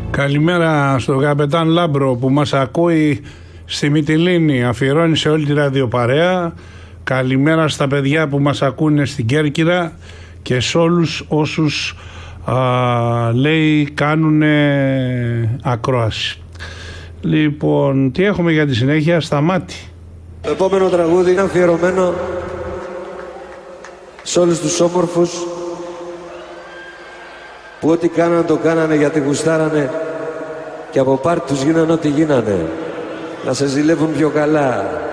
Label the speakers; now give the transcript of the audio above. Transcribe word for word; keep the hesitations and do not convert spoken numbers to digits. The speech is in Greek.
Speaker 1: Καλημέρα στον καπετάν Λάμπρο που μας ακούει στη Μυτιλήνη, αφιερώνει σε όλη τη ραδιοπαρέα. Καλημέρα στα παιδιά που μας ακούνε στην Κέρκυρα και σε όλους όσους α, λέει κάνουν ακρόαση. Λοιπόν, τι έχουμε για τη συνέχεια? Σταμάτη.
Speaker 2: Το επόμενο τραγούδι είναι αφιερωμένο σε όλους τους όμορφους που ό,τι κάνανε το κάνανε γιατί γουστάρανε και από πάρτι τους γίνανε ό,τι γίνανε. Να σε ζηλεύουν πιο καλά.